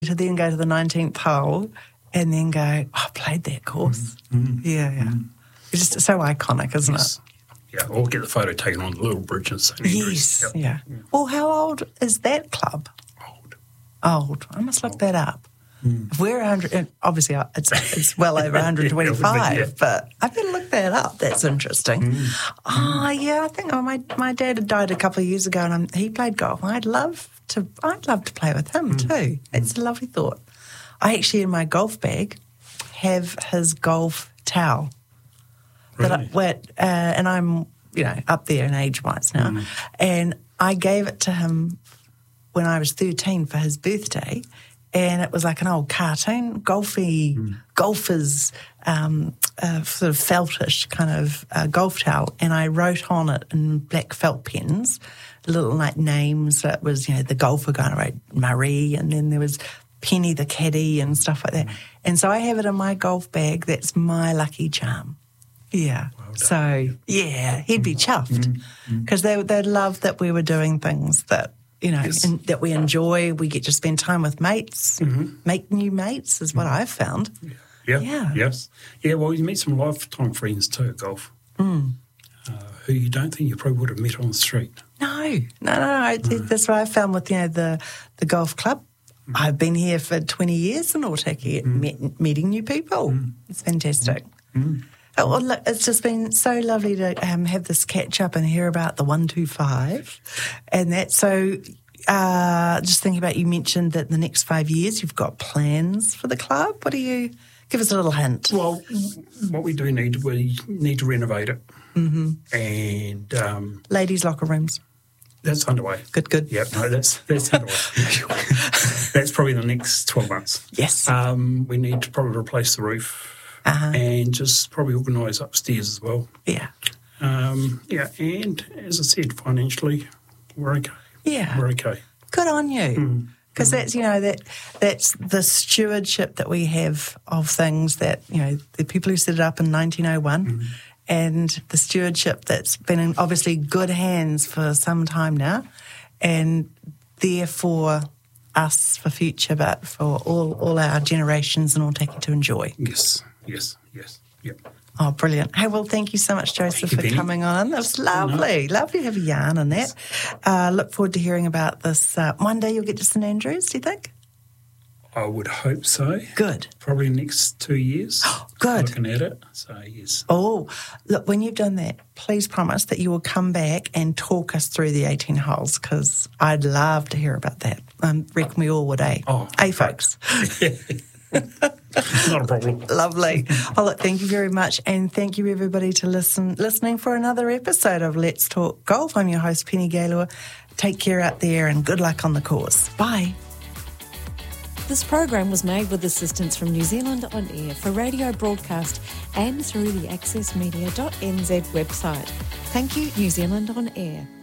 to then go to the 19th hole and then go, I played that course. Yeah. It's just so iconic, isn't it? Yeah, or get the photo taken on the little bridge in St Andrews. Yes, yeah. Well, how old is that club? Old. I must look that up. If we're 100, obviously it's well over 125, but I better look that up. That's interesting. I think my dad had died a couple of years ago, and he played golf. I'd love to play with him too. It's a lovely thought. I actually, in my golf bag, have his golf towel. Really? And I'm up there in age-wise now, and I gave it to him when I was 13 for his birthday. And it was like an old cartoon, golfer's sort of feltish kind of golf towel. And I wrote on it in black felt pens, little like names. It was, the golfer guy, I wrote Murray, and then there was Penny the caddy and stuff like that. And so I have it in my golf bag. That's my lucky charm. Yeah. Well, so, he'd be chuffed because they'd love that we were doing things that, and that we enjoy. We get to spend time with mates, make new mates is what I've found. Yes. Yeah, well, you meet some lifetime friends too at golf who you don't think you probably would have met on the street. No. That's what I found with, the golf club. I've been here for 20 years in Otaki, meeting new people. It's fantastic. Oh, well, look, it's just been so lovely to have this catch up and hear about the 125, and that. So, just thinking about, you mentioned that in the next 5 years you've got plans for the club. What do you give us a little hint? Well, what we need to renovate it, and ladies' locker rooms. That's underway. Good. Yep, no, that's underway. That's probably the next 12 months. Yes. We need to probably replace the roof. And just probably organise upstairs as well. Yeah. And as I said, financially, we're okay. Yeah. We're okay. Good on you. Because that's, that's the stewardship that we have of things that, the people who set it up in 1901 and the stewardship that's been in obviously good hands for some time now, and therefore us for future, but for all our generations in Otaki to enjoy. Yes. Yep. Oh, brilliant. Hey, well, thank you so much, Joseph, for coming on. That was lovely. Lovely to have a yarn on that. Look forward to hearing about this. One day you'll get to St Andrews, do you think? I would hope so. Good. Probably next 2 years. Good. Looking at it, so yes. Oh, look, when you've done that, please promise that you will come back and talk us through the 18 holes, because I'd love to hear about that. Reckon we all would, eh? Oh, folks. Not a problem. Lovely. Oh, look, thank you very much. And thank you, everybody, to listening for another episode of Let's Talk Golf. I'm your host, Penny Gaylor. Take care out there and good luck on the course. Bye. This program was made with assistance from New Zealand On Air for radio broadcast and through the accessmedia.nz website. Thank you, New Zealand On Air.